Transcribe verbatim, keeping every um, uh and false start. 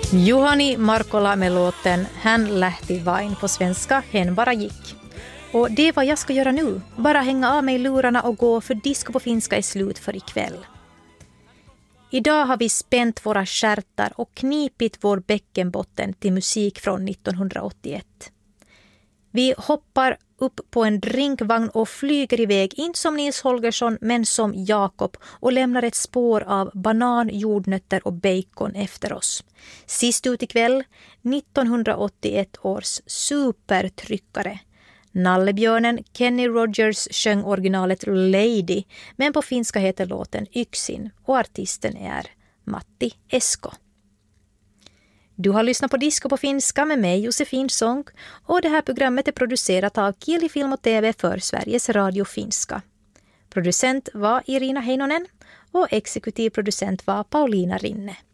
Juhani Markola med låten Han lähti vain, på svenska Hen bara gick. Och det är vad jag ska göra nu. Bara hänga av mig lurarna och gå, för disco på finska är slut för ikväll. Idag har vi spänt våra skärtar och knipit vår bäckenbotten till musik från nittonhundraåttioett. Vi hoppar upp på en drinkvagn och flyger iväg, inte som Nils Holgersson men som Jakob, och lämnar ett spår av banan, jordnötter och bacon efter oss. Sist ut ikväll, nittonhundraåttioett års supertryckare. Nallebjörnen Kenny Rogers sjöng originalet Lady, men på finska heter låten Yksin och artisten är Matti Esko. Du har lyssnat på Disco på finska med mig, Josefin Sång, och det här programmet är producerat av Kieli Film och T V för Sveriges Radio Finska. Producent var Irina Heinonen och exekutiv producent var Paulina Rinne.